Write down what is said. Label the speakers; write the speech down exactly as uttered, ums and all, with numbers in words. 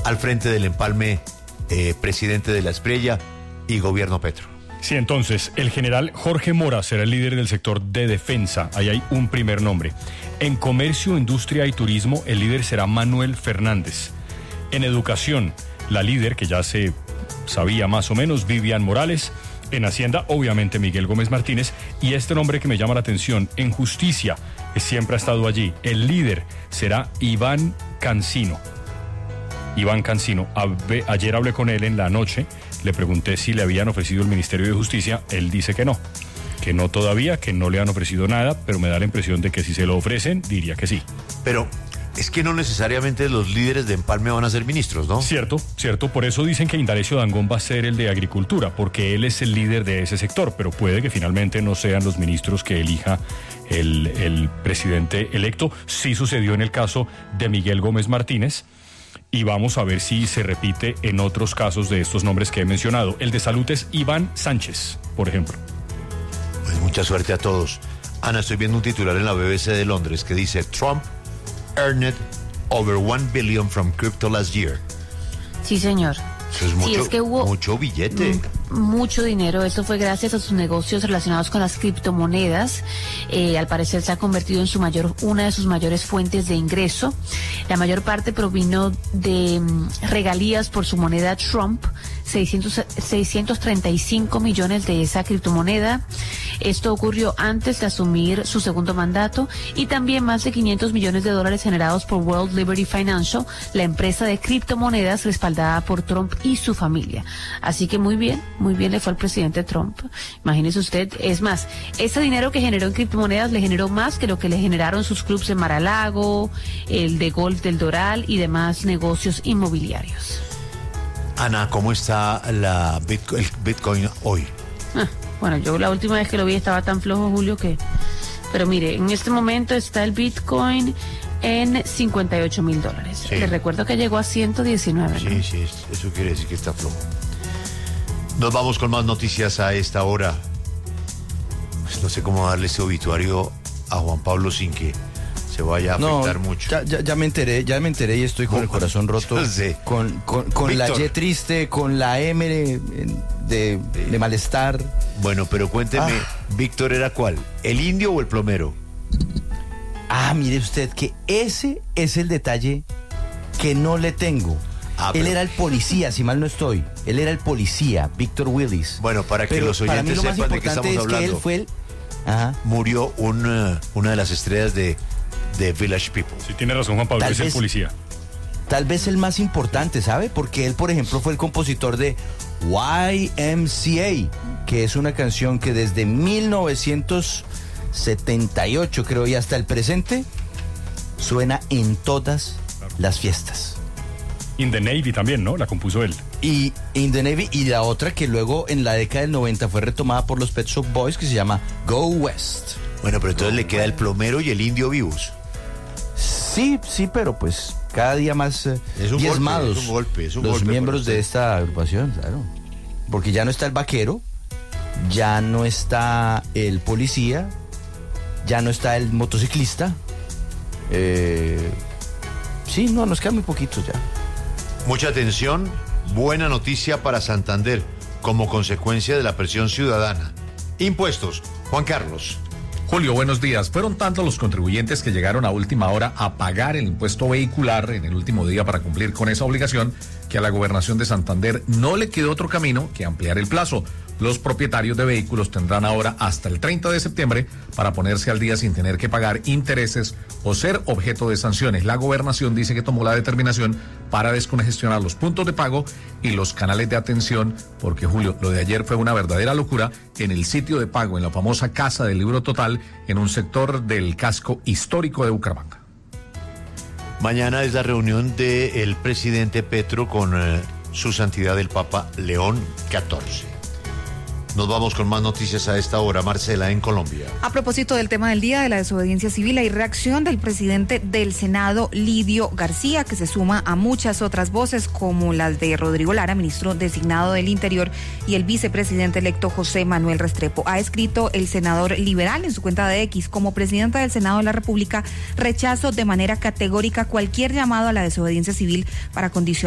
Speaker 1: al frente del empalme eh, presidente de la Espriella y gobierno Petro.
Speaker 2: Sí, entonces, el general Jorge Mora será el líder del sector de defensa. Ahí hay un primer nombre. En comercio, industria y turismo, el líder será Manuel Fernández. En educación, la líder, que ya se sabía más o menos, Vivian Morales. En Hacienda, obviamente, Miguel Gómez Martínez. Y este nombre que me llama la atención, en justicia, que siempre ha estado allí, el líder será Iván Cancino. Iván Cancino. Ayer hablé con él en la noche, le pregunté si le habían ofrecido el Ministerio de Justicia, él dice que no, que no todavía, que no le han ofrecido nada, pero me da la impresión de que si se lo ofrecen, diría que sí.
Speaker 1: Pero es que no necesariamente los líderes de empalme van a ser ministros, ¿no?
Speaker 2: Cierto, cierto, por eso dicen que Indalecio Dangond va a ser el de Agricultura, porque él es el líder de ese sector, pero puede que finalmente no sean los ministros que elija el, el presidente electo. Sí sucedió en el caso de Miguel Gómez Martínez, y vamos a ver si se repite en otros casos de estos nombres que he mencionado. El de salud es Iván Sánchez, por ejemplo.
Speaker 1: Pues mucha suerte a todos. Ana, estoy viendo un titular en la B B C de Londres que dice: Trump earned over one billion from crypto last year.
Speaker 3: Sí, señor.
Speaker 1: Eso es mucho,
Speaker 3: sí, es que hubo
Speaker 1: mucho billete.
Speaker 3: Mucho dinero. Esto fue gracias a sus negocios relacionados con las criptomonedas. Eh, al parecer se ha convertido en su mayor, una de sus mayores fuentes de ingreso. La mayor parte provino de um, regalías por su moneda Trump, seiscientos treinta y cinco millones de esa criptomoneda. Esto ocurrió antes de asumir su segundo mandato, y también más de quinientos millones de dólares generados por World Liberty Financial, la empresa de criptomonedas respaldada por Trump y su familia. Así que muy bien, muy bien le fue al presidente Trump. Imagínese usted, es más, ese dinero que generó en criptomonedas le generó más que lo que le generaron sus clubes de Mar-a-Lago, el de golf del Doral y demás negocios inmobiliarios.
Speaker 1: Ana, ¿cómo está la Bitcoin, el Bitcoin hoy?
Speaker 3: Ah, bueno, yo la última vez que lo vi estaba tan flojo, Julio, que... Pero mire, en este momento está el Bitcoin en cincuenta y ocho mil dólares.
Speaker 1: Sí.
Speaker 3: Les recuerdo que llegó a ciento diecinueve.
Speaker 1: Sí,
Speaker 3: ¿no?
Speaker 1: sí, eso quiere decir que está flojo. Nos vamos con más noticias a esta hora. Pues no sé cómo darle ese obituario a Juan Pablo sin que se vaya a afectar
Speaker 4: no,
Speaker 1: mucho.
Speaker 4: Ya, ya, ya me enteré, ya me enteré y estoy con el corazón roto.
Speaker 1: Sí.
Speaker 4: Con, con, con la Y triste, con la M de, de, de malestar.
Speaker 1: Bueno, pero cuénteme, ah. ¿Víctor era cuál? ¿El indio o el plomero?
Speaker 4: Ah, mire usted que ese es el detalle que no le tengo. Ah, Él pero... era el policía, si mal no estoy. Él era el policía, Víctor Willis.
Speaker 1: Bueno, para que
Speaker 4: pero
Speaker 1: los oyentes sepan de qué estamos
Speaker 4: es
Speaker 1: hablando.
Speaker 4: Que él fue el... Ajá.
Speaker 1: Murió un, uh, una de las estrellas de, de Village People.
Speaker 2: Sí, tiene razón Juan Pablo,
Speaker 4: tal
Speaker 2: es
Speaker 4: vez,
Speaker 2: el policía.
Speaker 4: Tal vez el más importante, ¿sabe? Porque él, por ejemplo, fue el compositor de Y M C A, que es una canción que desde mil novecientos setenta y ocho, creo, y hasta el presente, suena en todas claro. las fiestas.
Speaker 2: In the Navy también, ¿no? La compuso él.
Speaker 4: Y In the Navy, y la otra que luego en la década del noventa fue retomada por los Pet Shop Boys, que se llama Go West.
Speaker 1: Bueno, pero entonces Go le queda West. El plomero y el indio vivos.
Speaker 4: Sí, sí, pero pues cada día más eh,
Speaker 1: es un
Speaker 4: diezmados
Speaker 1: golpe, es un golpe, es un
Speaker 4: los
Speaker 1: golpe
Speaker 4: miembros de esta agrupación, claro. Porque ya no está el vaquero, ya no está el policía, ya no está el motociclista. Eh, sí, no, nos quedan muy poquitos ya.
Speaker 1: Mucha atención, buena noticia para Santander, como consecuencia de la presión ciudadana. Impuestos, Juan Carlos.
Speaker 5: Julio, buenos días. Fueron tantos los contribuyentes que llegaron a última hora a pagar el impuesto vehicular en el último día para cumplir con esa obligación que a la Gobernación de Santander no le quedó otro camino que ampliar el plazo. Los propietarios de vehículos tendrán ahora hasta el treinta de septiembre para ponerse al día sin tener que pagar intereses o ser objeto de sanciones. La Gobernación dice que tomó la determinación para descongestionar los puntos de pago y los canales de atención, porque, Julio, lo de ayer fue una verdadera locura en el sitio de pago, en la famosa Casa del Libro Total, en un sector del casco histórico de Bucaramanga.
Speaker 1: Mañana es la reunión del presidente Petro con eh, su santidad el Papa León catorce. Nos vamos con más noticias a esta hora. Marcela, en Colombia.
Speaker 6: A propósito del tema del día de la desobediencia civil, hay reacción del presidente del Senado, Lidio García, que se suma a muchas otras voces como las de Rodrigo Lara, ministro designado del Interior, y el vicepresidente electo José Manuel Restrepo. Ha escrito el senador liberal en su cuenta de X: como presidenta del Senado de la República, rechazo de manera categórica cualquier llamado a la desobediencia civil para condicionar